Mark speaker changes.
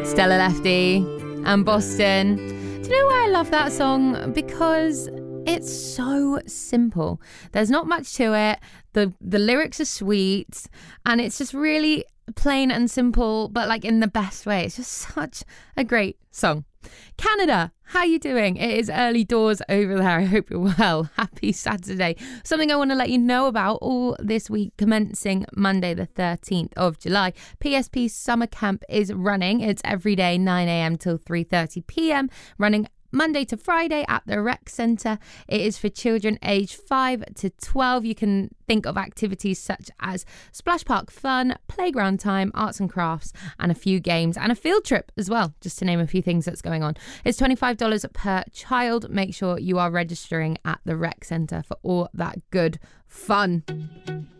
Speaker 1: Stella Lefty and Boston. Do you know why I love that song? Because it's so simple. There's not much to it. The lyrics are sweet and it's just really plain and simple, but like in the best way. It's just such a great song. Canada, how you doing? It is early doors over there. I hope you're well. Happy Saturday. Something I want to let you know about all this week, commencing Monday the 13th of July. PSP Summer Camp is running. It's every day 9 a.m. till 3:30 p.m. running Monday to Friday at the Rec Centre. It is for children aged 5 to 12. You can think of activities such as splash park fun, playground time, arts and crafts, and a few games, and a field trip as well, just to name a few things that's going on. It's $25 per child. Make sure you are registering at the Rec Centre for all that good fun.